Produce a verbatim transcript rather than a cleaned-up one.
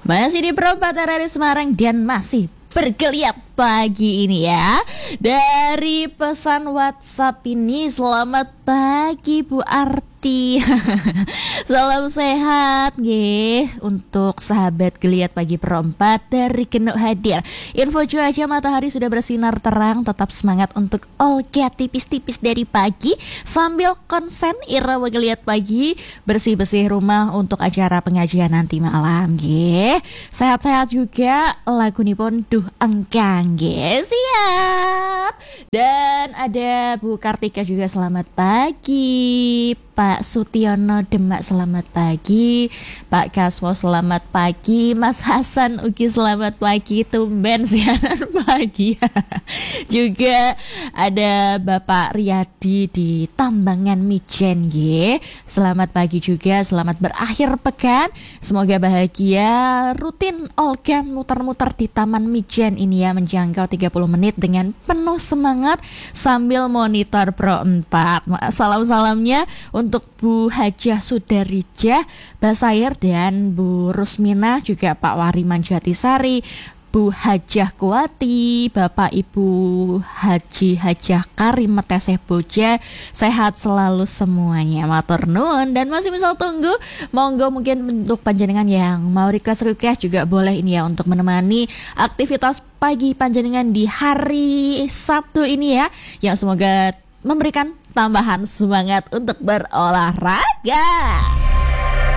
Masih di perempatan dari Semarang dan masih bergeliat pagi ini ya. Dari pesan WhatsApp ini, selamat pagi Bu Arti. Salam sehat nggih untuk sahabat geliat pagi perempat dari Genuk hadir. Info cuaca matahari sudah bersinar terang, tetap semangat untuk olga tipis-tipis dari pagi sambil konsen irama geliat pagi, bersih-bersih rumah untuk acara pengajian nanti malam nggih. Sehat-sehat juga lagunipun duh engkang nggih. Siap. Dan ada Bu Kartika juga, selamat pagi. Pak Sutiono Demak, selamat pagi. Pak Kasmo, selamat pagi. Mas Hasan Ugi, selamat pagi. Tumben siaran pagi. Juga ada Bapak Riyadi di Tambangan Mijen ye. Selamat pagi juga, selamat berakhir pekan. Semoga bahagia. Rutin Olga muter-muter di Taman Mijen ini ya, menjangkau tiga puluh menit dengan penuh semangat sambil monitor Pro empat. Salam-salamnya untuk Bu Hajah Sudarijah Basair dan Bu Rusmina, juga Pak Wariman Jatisari, Bu Hajah Kuwati, Bapak Ibu Haji Hajah Karim Meteseh Boja, sehat selalu semuanya, matur nuwun. Dan masih bisa tunggu, monggo mungkin untuk panjenengan yang mau request-request juga boleh ini ya, untuk menemani aktivitas pagi panjenengan di hari Sabtu ini ya, yang semoga memberikan tambahan semangat untuk berolahraga.